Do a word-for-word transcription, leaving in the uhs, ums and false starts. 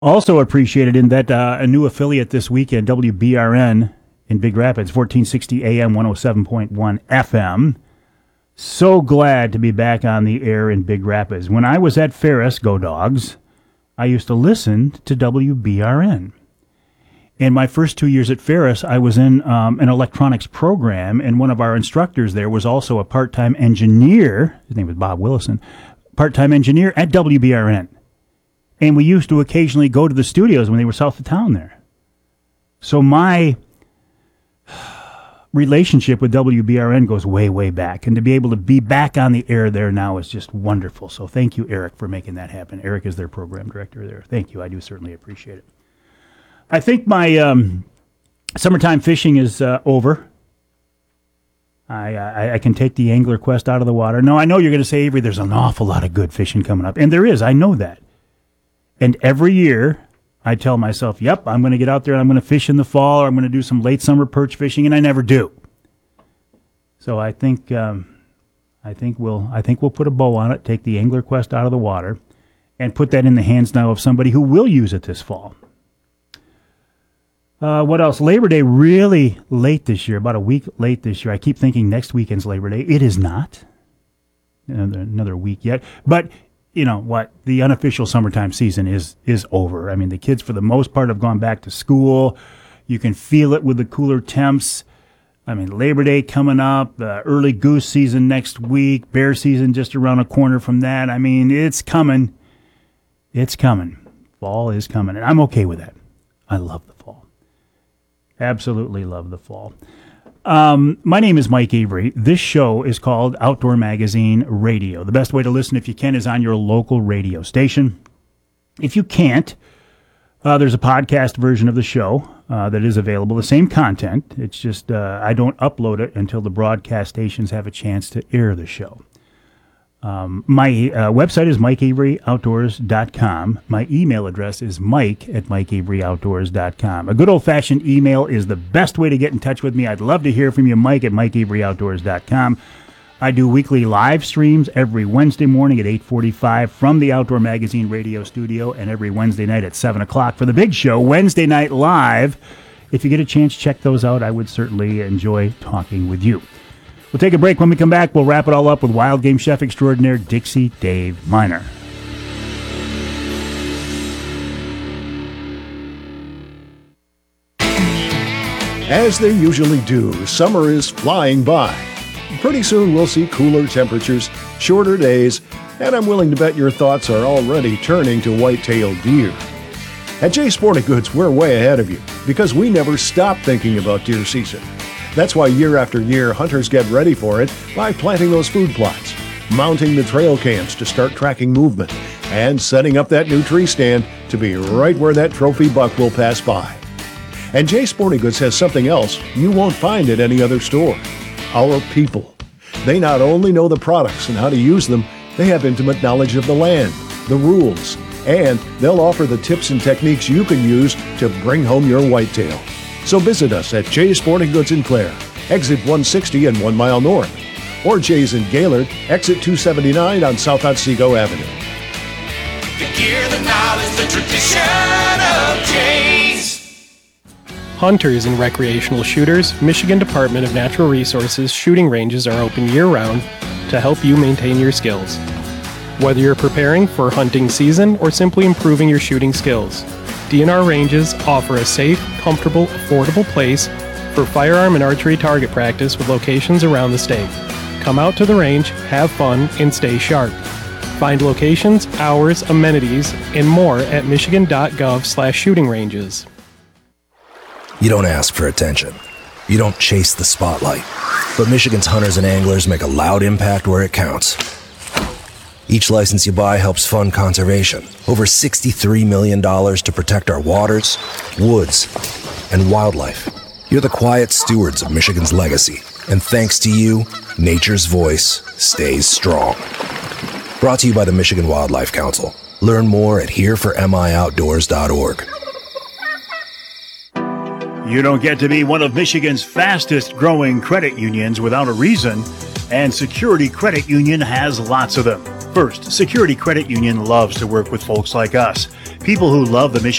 Also appreciated in that uh, a new affiliate this weekend, W B R N in Big Rapids, fourteen sixty A M, one oh seven point one F M. So glad to be back on the air in Big Rapids. When I was at Ferris, Go Dogs, I used to listen to W B R N. In my first two years at Ferris, I was in um, an electronics program, and one of our instructors there was also a part-time engineer. His name was Bob Willison, part-time engineer at W B R N. And we used to occasionally go to the studios when they were south of town there. So my relationship with W B R N goes way, way back. And to be able to be back on the air there now is just wonderful. So thank you, Eric, for making that happen. Eric is their program director there. Thank you. I do certainly appreciate it. I think my um, summertime fishing is uh, over. I, I I can take the angler quest out of the water. No, I know you're going to say, Avery, there's an awful lot of good fishing coming up. And there is. I know that. And every year, I tell myself, yep, I'm going to get out there and I'm going to fish in the fall, or I'm going to do some late summer perch fishing, and I never do. So I think um, I think we'll I think we'll put a bow on it, take the angler quest out of the water, and put that in the hands now of somebody who will use it this fall. Uh, what else? Labor Day really late this year, about a week late this year. I keep thinking next weekend's Labor Day. It is not. Another, another week yet. But you know what, the unofficial summertime season is is over. I mean, the kids for the most part have gone back to school. You can feel it with the cooler temps. I mean, Labor Day coming up, uh, early goose season next week, bear season just around a corner from that. I mean, it's coming. It's coming. Fall is coming, and I'm okay with that. I love the fall. Absolutely love the fall. Um, my name is Mike Avery. This show is called Outdoor Magazine Radio. The best way to listen, if you can, is on your local radio station. If you can't, uh, there's a podcast version of the show uh, that is available. The same content. It's just uh, I don't upload it until the broadcast stations have a chance to air the show. Um, my uh, website is mike avery outdoors dot com. My email address is mike at mike avery outdoors dot com. A good old-fashioned email is the best way to get in touch with me. I'd love to hear from you, mike at mike avery outdoors dot com. I do weekly live streams every Wednesday morning at eight forty-five from the Outdoor Magazine radio studio, and every Wednesday night at seven o'clock for the big show, Wednesday Night Live. If you get a chance, check those out. I would certainly enjoy talking with you. We'll take a break. When we come back, we'll wrap it all up with wild game chef extraordinaire Dixie Dave Miner. As they usually do, summer is flying by. Pretty soon we'll see cooler temperatures, shorter days, and I'm willing to bet your thoughts are already turning to white-tailed deer. At Jay Sporting Goods, we're way ahead of you because we never stop thinking about deer season. That's why year after year, hunters get ready for it by planting those food plots, mounting the trail cams to start tracking movement, and setting up that new tree stand to be right where that trophy buck will pass by. And Jay Sporting Goods has something else you won't find at any other store. Our people. They not only know the products and how to use them, they have intimate knowledge of the land, the rules, and they'll offer the tips and techniques you can use to bring home your whitetail. So visit us at Jay's Sporting Goods in Clare, exit one sixty and one mile north, or Jay's in Gaylord, exit two seventy-nine on South Otsego Avenue. The gear, the knowledge, the tradition of Jay's. Hunters and recreational shooters, Michigan Department of Natural Resources shooting ranges are open year-round to help you maintain your skills. Whether you're preparing for hunting season or simply improving your shooting skills, D N R ranges offer a safe, comfortable, affordable place for firearm and archery target practice with locations around the state. Come out to the range, have fun, and stay sharp. Find locations, hours, amenities, and more at michigan.gov slash shooting ranges. You don't ask for attention. You don't chase the spotlight. But Michigan's hunters and anglers make a loud impact where it counts. Each license you buy helps fund conservation. Over sixty-three million dollars to protect our waters, woods, and wildlife. You're the quiet stewards of Michigan's legacy. And thanks to you, nature's voice stays strong. Brought to you by the Michigan Wildlife Council. Learn more at here for m i outdoors dot org. You don't get to be one of Michigan's fastest growing credit unions without a reason, and Security Credit Union has lots of them. First, Security Credit Union loves to work with folks like us, people who love the Michigan